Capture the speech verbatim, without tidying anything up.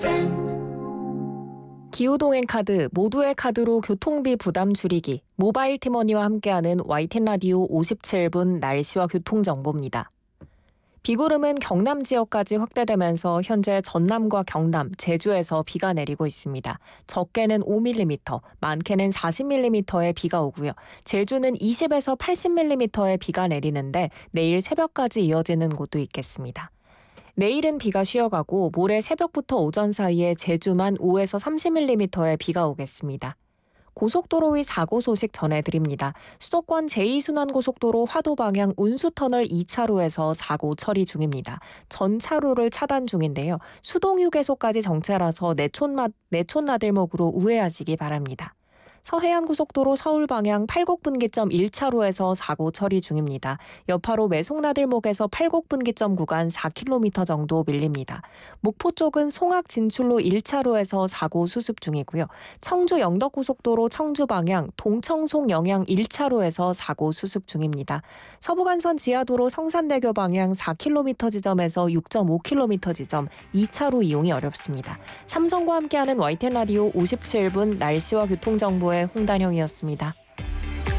기후동행 카드, 모두의 카드로 교통비 부담 줄이기, 모바일 티머니와 함께하는 와이텐 라디오 오십칠 분 날씨와 교통정보입니다. 비구름은 경남 지역까지 확대되면서 현재 전남과 경남, 제주에서 비가 내리고 있습니다. 적게는 오 밀리미터, 많게는 사십 밀리미터의 비가 오고요. 제주는 이십에서 팔십 밀리미터의 비가 내리는데 내일 새벽까지 이어지는 곳도 있겠습니다. 내일은 비가 쉬어가고 모레 새벽부터 오전 사이에 제주만 오에서 삼십 밀리미터의 비가 오겠습니다. 고속도로 위 사고 소식 전해드립니다. 수도권 제이 순환고속도로 화도 방향 운수터널 이 차로에서 사고 처리 중입니다. 전 차로를 차단 중인데요. 수동휴게소까지 정체라서 내촌마, 내촌나들목으로 우회하시기 바랍니다. 서해안고속도로 서울 방향 팔곡분기점 일 차로에서 사고 처리 중입니다. 여파로 매송나들목에서 팔곡분기점 구간 사 킬로미터 정도 밀립니다. 목포 쪽은 송악 진출로 일 차로에서 사고 수습 중이고요. 청주 영덕고속도로 청주 방향 동청송 영양 일 차로에서 사고 수습 중입니다. 서부간선 지하도로 성산대교 방향 사 킬로미터 지점에서 육 점 오 킬로미터 지점 이 차로 이용이 어렵습니다. 삼성과 함께하는 와이텐 라디오 오십칠 분 날씨와 교통정보의 홍단영이었습니다.